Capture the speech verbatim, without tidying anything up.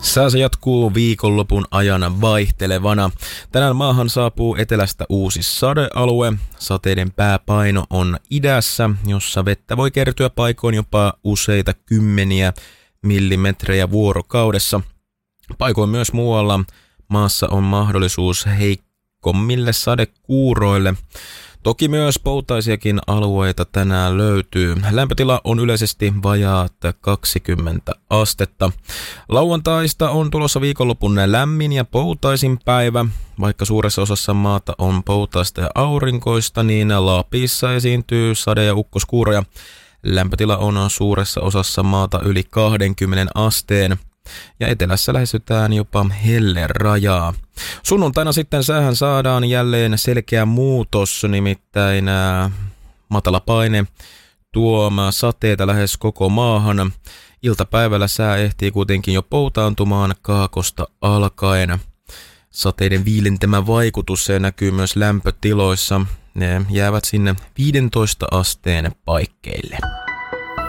Sää se jatkuu viikonlopun ajan vaihtelevana. Tänään maahan saapuu etelästä uusi sadealue. Sateiden pääpaino on idässä, jossa vettä voi kertyä paikoin jopa useita kymmeniä millimetrejä vuorokaudessa. Paikoin myös muualla maassa on mahdollisuus heikommille sadekuuroille. Toki myös poutaisiakin alueita tänään löytyy. Lämpötila on yleisesti vajaat kaksikymmentä astetta. Lauantaista on tulossa viikonlopun lämmin ja poutaisin päivä. Vaikka suuressa osassa maata on poutaista ja aurinkoista, niin Lapissa esiintyy sade- ja ukkoskuuroja. Lämpötila on suuressa osassa maata yli kaksikymmentä asteen. Ja etelässä lähestytään jopa hellerajaa. Sunnuntaina sitten säähän saadaan jälleen selkeä muutos, nimittäin ää, matala paine tuo sateita lähes koko maahan. Iltapäivällä sää ehtii kuitenkin jo poutaantumaan kaakosta alkaen. Sateiden viilentämä vaikutus se näkyy myös lämpötiloissa. Ne jäävät sinne viidentoista asteen paikkeille.